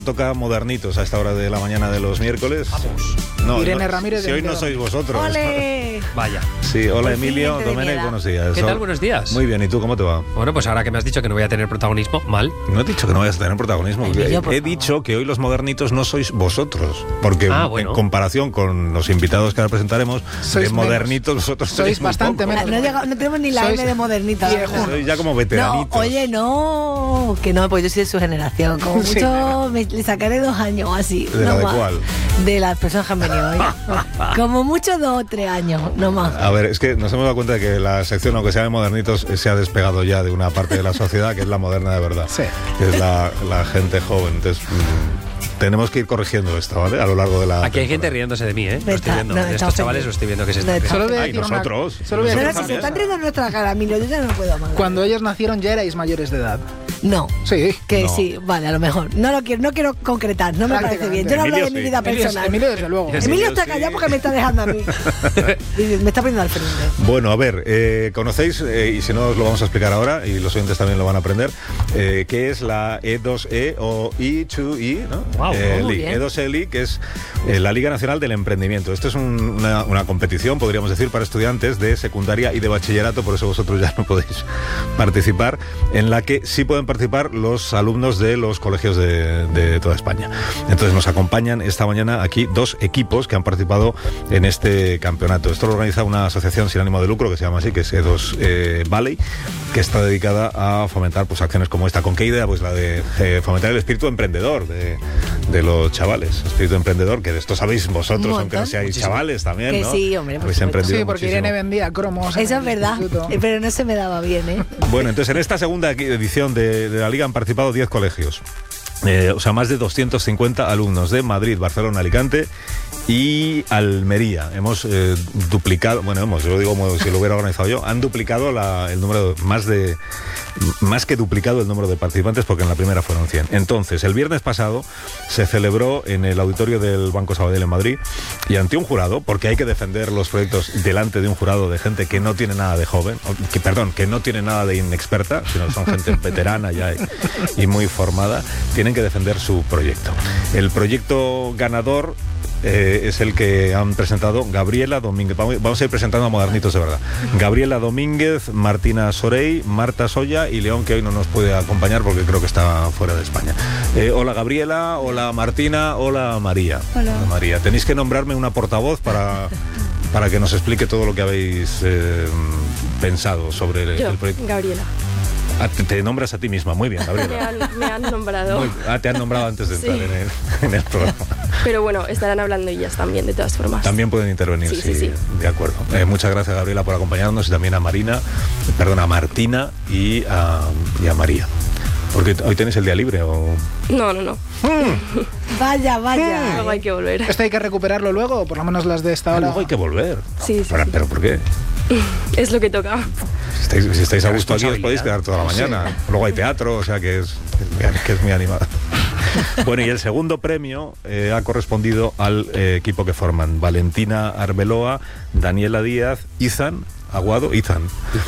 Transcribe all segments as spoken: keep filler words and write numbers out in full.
Toca Modernitos a esta hora de la mañana de los miércoles. Vamos. No, Irene no, Ramírez. si hoy no sois vosotros. ¡Ole! Vaya. Sí, hola Por Emilio, fin, Domenech, buenos días. ¿Qué tal? Buenos días. Muy bien, ¿y tú cómo te va? Bueno, pues ahora que me has dicho que no voy a tener protagonismo, mal. No he dicho que no vayas a tener protagonismo. Emilio, he por he favor. dicho que hoy los Modernitos no sois vosotros. Porque Ah, bueno. en comparación con los invitados que ahora presentaremos, Sois de menos. Modernitos vosotros Sois tenéis muy bastante poco. menos. No, llega- no tenemos ni la Sois M de modernita. viejunos. Sois ya como No, veteranitos. oye, no, que no, pues yo soy de su generación. Como Sí. mucho me, le sacaré dos años así. ¿De no la de más. cuál? De las personas que han venido hoy. Como mucho dos o tres años, no más. A ver, es que nos hemos dado cuenta de que la sección, aunque sea de Modernitos, eh, se ha despegado ya de una parte de la sociedad que es la moderna de verdad. Sí. Que es la, la gente joven. Entonces, mm, tenemos que ir corrigiendo esto, ¿vale? A lo largo de la. Aquí hay gente temporada. riéndose de mí, ¿eh? Lo Está- estoy viendo. no, De está estos chavales ofendido. lo estoy viendo que se No, están está riendo. ofendido. Ay, Ay, no. nosotros. solo voy a Pero decir si una se cosa. están riendo en nuestra cara, Emilio, yo ya no puedo más. Cuando ellos nacieron ya erais mayores de edad. No. Sí. Que No. sí, vale, a lo mejor. No lo quiero, no quiero concretar, no me parece bien. Yo no hablo de Emilio mi sí. vida Emilio, personal. Emilio, desde luego. Emilio Emilio está sí. callado porque me está dejando a mí. Y me está poniendo al frente. Bueno, a ver, eh, conocéis, eh, y si no os lo vamos a explicar ahora, y los oyentes también lo van a aprender, eh, qué es la E dos E o E dos E, ¿no? Guau, Eh, muy League. bien. E dos E League, que es eh, la Liga Nacional del Emprendimiento. Esto es un- una, una competición, podríamos decir, para estudiantes de secundaria y de bachillerato, por eso vosotros ya no podéis participar, en la que sí pueden participar los alumnos de los colegios de, de toda España. Entonces nos acompañan esta mañana aquí dos equipos que han participado en este campeonato. Esto lo organiza una asociación sin ánimo de lucro que se llama así, que es E dos E Valley, que está dedicada a fomentar pues acciones como esta. ¿Con qué idea? Pues la de eh, fomentar el espíritu emprendedor de, de los chavales. Espíritu emprendedor, que de esto sabéis vosotros, Un aunque no montón. seáis Muchísimo. chavales también, Que ¿no? sí, hombre, por Habéis supuesto. emprendido Sí, porque muchísimo. Irene vendía cromos. en Eso es el verdad, instituto. eh, pero no se me daba bien, ¿eh? Bueno, entonces en esta segunda edición de, de la Liga han participado diez colegios. Eh, o sea, más de doscientos cincuenta alumnos de Madrid, Barcelona, Alicante y Almería. Hemos eh, duplicado, bueno, hemos, yo lo digo como si lo hubiera organizado yo, han duplicado la- el número, más de más que duplicado el número de participantes, porque en la primera fueron cien. Entonces, el viernes pasado se celebró en el auditorio del Banco Sabadell en Madrid y ante un jurado, porque hay que defender los proyectos delante de un jurado de gente que no tiene nada de joven, o que, perdón, que no tiene nada de inexperta, sino son gente veterana ya y, y muy formada, tienen que defender su proyecto. El proyecto ganador eh, es el que han presentado Gabriela Domínguez. Vamos, vamos a ir presentando a Modernitos de verdad. Gabriela Domínguez, Martina Sorey, Marta Soya y León, que hoy no nos puede acompañar porque creo que está fuera de España. Eh, hola Gabriela, hola Martina, hola María. Hola. María. Tenéis que nombrarme una portavoz para, para que nos explique todo lo que habéis eh, pensado sobre el, Yo, el proyecto. Gabriela. Ah, te, te nombras a ti misma, muy bien, Me Gabriela. han, me han nombrado. Muy- ah, te han nombrado antes de entrar Sí. en, el, en el programa. Pero bueno, estarán hablando ellas también, de todas formas. También pueden intervenir, Sí, sí, sí, sí. de acuerdo. Eh, muchas gracias, Gabriela, por acompañarnos y también a Marina, perdón, a Martina y a, y a María. Porque hoy tenéis el día libre o... No, no, no. Vaya, vaya. Luego hay que volver. ¿Esto hay que recuperarlo luego? Por lo menos las de esta Ah, hora. luego hay que volver. Sí, sí, Pero, sí. ¿pero por qué? Es lo que toca. Si estáis, si estáis a La gusto aquí os responsabilidad. podéis quedar toda la mañana. Luego hay teatro, o sea que es, que es muy animado. Bueno, y el segundo premio eh, ha correspondido al eh, equipo que forman Valentina Arbeloa, Daniela Díaz, Izan Aguado, Izan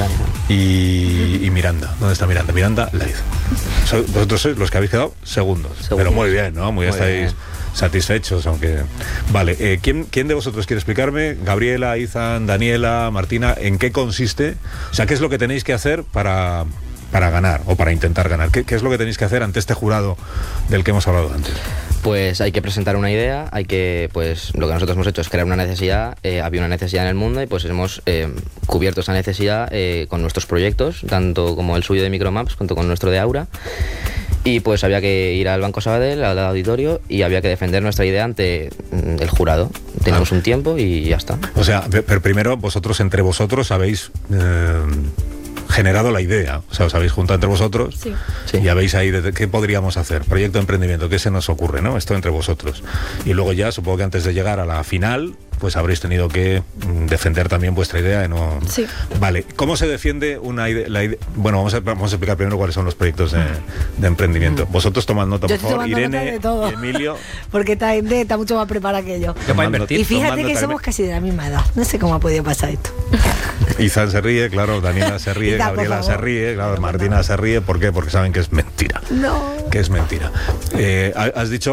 y, y Miranda. ¿Dónde está Miranda? Miranda Laiz. So- vosotros sois los que habéis quedado segundos. Pero muy bien, ¿no? Muy, Muy estáis bien. satisfechos, aunque... Vale, eh, ¿quién, ¿quién de vosotros quiere explicarme? Gabriela, Izan, Daniela, Martina, ¿en qué consiste? O sea, ¿qué es lo que tenéis que hacer para, para ganar o para intentar ganar? ¿Qué, ¿Qué es lo que tenéis que hacer ante este jurado del que hemos hablado antes? Pues hay que presentar una idea, hay que, pues lo que nosotros hemos hecho es crear una necesidad, eh, había una necesidad en el mundo y pues hemos eh, cubierto esa necesidad eh, con nuestros proyectos, tanto como el suyo de Micromaps, junto con nuestro de Aura. Y pues había que ir al Banco Sabadell, al auditorio, y había que defender nuestra idea ante mm, el jurado. Tenemos Ah. un tiempo y ya está. O sea, pe- pero primero vosotros, entre vosotros, habéis eh, generado la idea. O sea, os habéis juntado entre vosotros Sí. Sí. y habéis ahí, de, ¿qué podríamos hacer? Proyecto de emprendimiento, ¿qué se nos ocurre? ¿No? Esto entre vosotros. Y luego ya, supongo que antes de llegar a la final, pues habréis tenido que mm, defender también vuestra idea. ¿No? Sí. Vale, ¿cómo se defiende una idea? La ide- bueno, vamos a, vamos a explicar primero cuáles son los proyectos de, de emprendimiento. Vosotros tomad nota, Yo por estoy favor. tomando nota Irene de todo. y Emilio. Porque esta gente está mucho más preparada que yo. Yo para tomando- invertir. Y fíjate tomando que tal- somos casi de la misma edad. No sé cómo ha podido pasar esto. Izan se ríe, claro, Daniela se ríe, Izan, por Gabriela favor. se ríe, claro, Pero Martina se ríe. ¿Por qué? Porque saben que es mentira. No. Que es mentira. Eh, has dicho